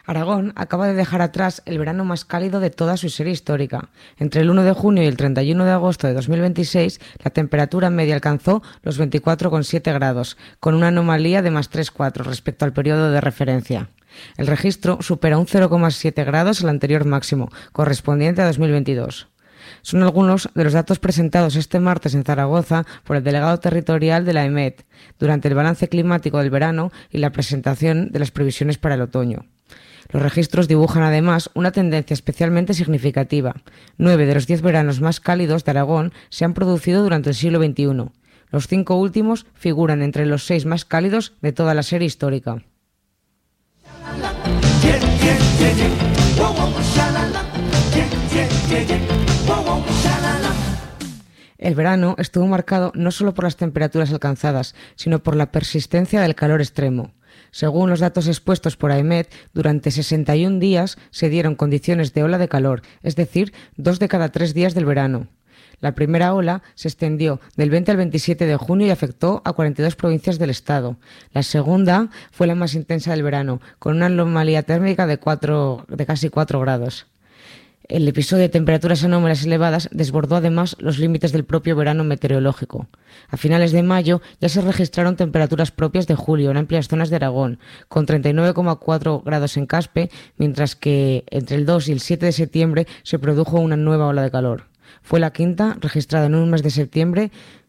Aragón acaba de dejar atrás el verano más cálido de toda su serie histórica. Entre el 1 de junio y el 31 de agosto de 2026, la temperatura media alcanzó los 24,7 grados, con una anomalía de más 3,4 respecto al periodo de referencia. El registro supera un 0,7 grados al anterior máximo, correspondiente a 2022. Son algunos de los datos presentados este martes en Zaragoza por el delegado territorial de la EMET, durante el balance climático del verano y la presentación de las previsiones para el otoño. Los registros dibujan además una tendencia especialmente significativa. 9 de los 10 veranos más cálidos de Aragón se han producido durante el siglo XXI. Los 5 últimos figuran entre los 6 más cálidos de toda la serie histórica. El verano estuvo marcado no solo por las temperaturas alcanzadas, sino por la persistencia del calor extremo. Según los datos expuestos por AEMET, durante 61 días se dieron condiciones de ola de calor, es decir, 2 de cada 3 días del verano. La primera ola se extendió del 20 al 27 de junio y afectó a 42 provincias del estado. La segunda fue la más intensa del verano, con una anomalía térmica de casi 4 grados. El episodio de temperaturas anómalas elevadas desbordó además los límites del propio verano meteorológico. A finales de mayo ya se registraron temperaturas propias de julio en amplias zonas de Aragón, con 39,4 grados en Caspe, mientras que entre el 2 y el 7 de septiembre se produjo una nueva ola de calor. Fue la quinta registrada en un mes de septiembre